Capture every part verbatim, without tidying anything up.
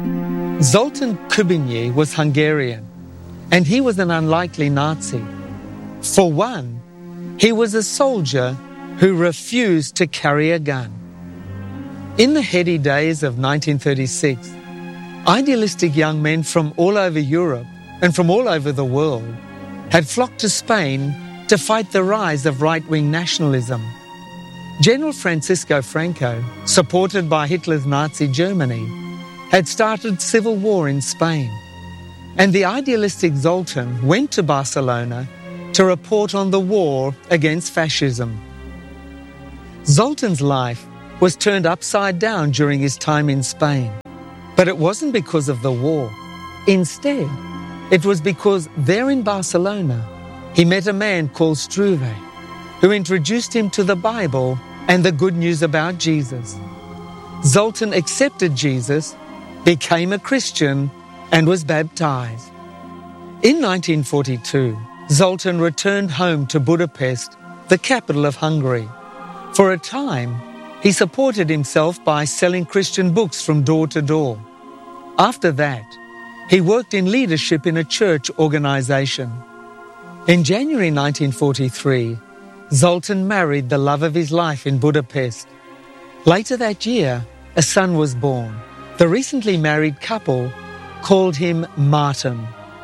Zoltán Kubinyi was Hungarian, and he was an unlikely Nazi. For one, he was a soldier who refused to carry a gun. In the heady days of nineteen thirty-six, idealistic young men from all over Europe and from all over the world had flocked to Spain to fight the rise of right-wing nationalism. General Francisco Franco, supported by Hitler's Nazi Germany, had started civil war in Spain, and the idealistic Zoltán went to Barcelona to report on the war against fascism. Zoltán's life was turned upside down during his time in Spain, but it wasn't because of the war. Instead, it was because there in Barcelona, he met a man called Struve, who introduced him to the Bible and the good news about Jesus. Zoltán accepted Jesus, became a Christian, and was baptized. In nineteen forty-two, Zoltán returned home to Budapest, the capital of Hungary. For a time, he supported himself by selling Christian books from door to door. After that, he worked in leadership in a church organization. In January nineteen forty-three, Zoltán married the love of his life in Budapest. Later that year, a son was born. The recently married couple called him Martin.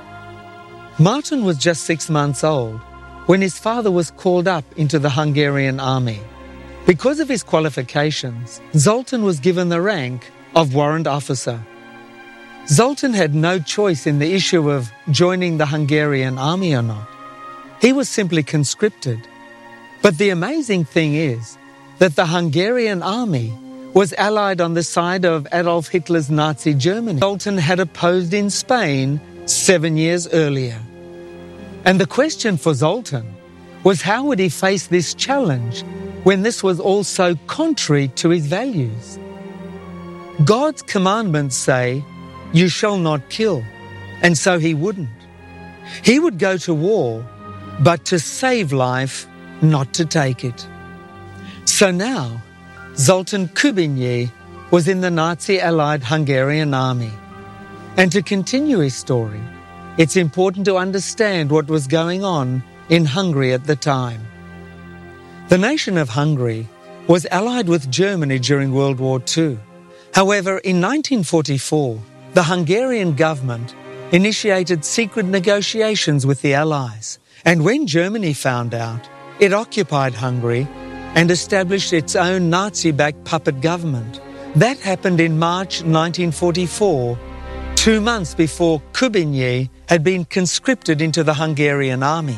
Martin was just six months old when his father was called up into the Hungarian army. Because of his qualifications, Zoltán was given the rank of warrant officer. Zoltán had no choice in the issue of joining the Hungarian army or not. He was simply conscripted. But the amazing thing is that the Hungarian army was allied on the side of Adolf Hitler's Nazi Germany. Zoltán had opposed in Spain seven years earlier. And the question for Zoltán was, how would he face this challenge when this was all so contrary to his values? God's commandments say, "You shall not kill," and so he wouldn't. He would go to war, but to save life, not to take it. So now, Zoltán Kubinyi was in the Nazi-allied Hungarian army. And to continue his story, it's important to understand what was going on in Hungary at the time. The nation of Hungary was allied with Germany during World War Two. However, in nineteen forty-four, the Hungarian government initiated secret negotiations with the Allies, and when Germany found out, it occupied Hungary and established its own Nazi-backed puppet government. That happened in March nineteen forty-four, two months before Kubinyi had been conscripted into the Hungarian army.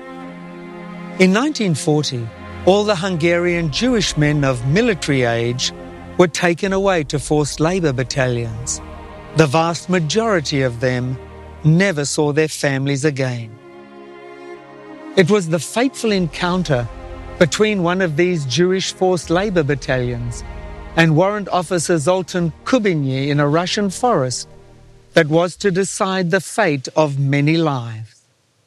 In nineteen forty, all the Hungarian Jewish men of military age were taken away to forced labour battalions. The vast majority of them never saw their families again. It was the fateful encounter between one of these Jewish forced labour battalions and warrant officer Zoltán Kubinyi in a Russian forest that was to decide the fate of many lives.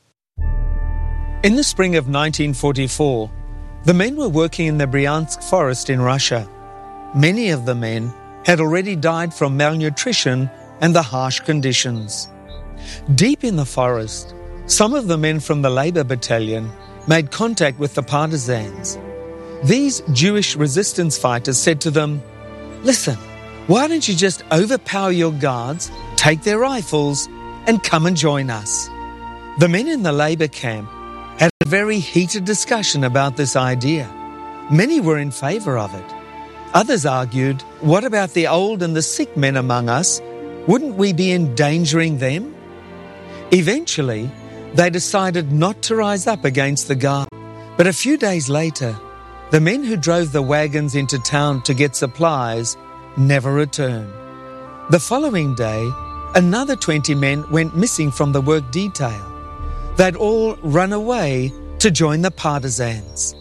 In the spring of nineteen forty-four, the men were working in the Bryansk forest in Russia. Many of the men had already died from malnutrition and the harsh conditions. Deep in the forest, some of the men from the Labour Battalion made contact with the partisans. These Jewish resistance fighters said to them, "Listen, why don't you just overpower your guards, take their rifles, and come and join us?" The men in the Labour camp had a very heated discussion about this idea. Many were in favour of it. Others argued, what about the old and the sick men among us? Wouldn't we be endangering them? Eventually, they decided not to rise up against the guard. But a few days later, the men who drove the wagons into town to get supplies never returned. The following day, another twenty men went missing from the work detail. They'd all run away to join the partisans.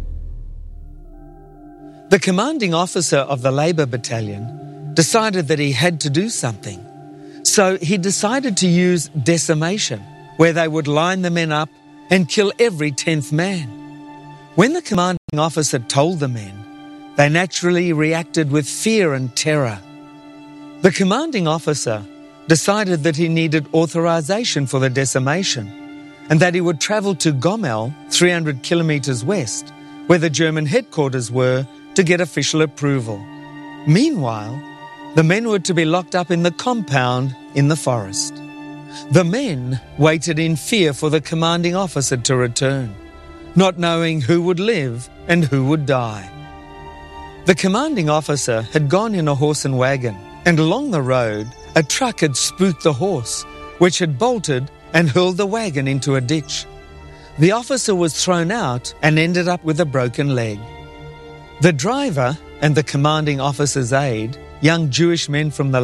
The commanding officer of the Labour Battalion decided that he had to do something. So he decided to use decimation, where they would line the men up and kill every tenth man. When the commanding officer told the men, they naturally reacted with fear and terror. The commanding officer decided that he needed authorization for the decimation and that he would travel to Gomel, three hundred kilometers west, where the German headquarters were, to get official approval. Meanwhile, the men were to be locked up in the compound in the forest. The men waited in fear for the commanding officer to return, not knowing who would live and who would die. The commanding officer had gone in a horse and wagon, and along the road, a truck had spooked the horse, which had bolted and hurled the wagon into a ditch. The officer was thrown out and ended up with a broken leg. The driver and the commanding officer's aide, young Jewish men from the